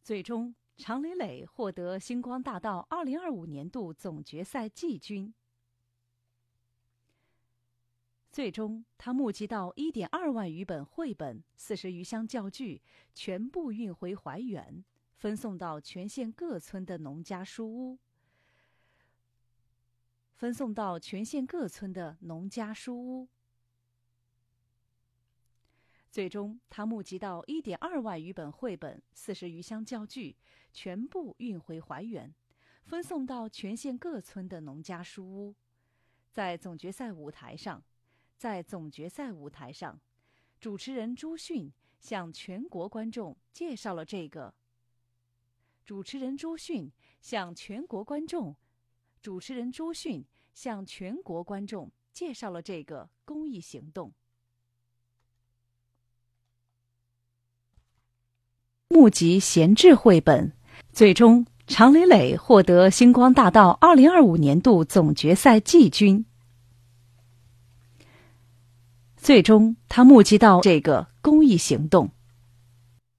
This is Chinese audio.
最终，常磊磊获得星光大道2025年度总决赛季军。最终，他募集到1.2万余本绘本、40余箱教具，全部运回怀远，分送到全县各村的农家书屋。最终，他募集到1.2万余本绘本、40余箱教具，全部运回怀远，分送到全县各村的农家书屋。在总决赛舞台上，主持人朱迅向全国观众介绍了这个公益行动。募集闲置绘本，最终常磊磊获得星光大道2025年度总决赛季军。最终，他募集到这个公益行动。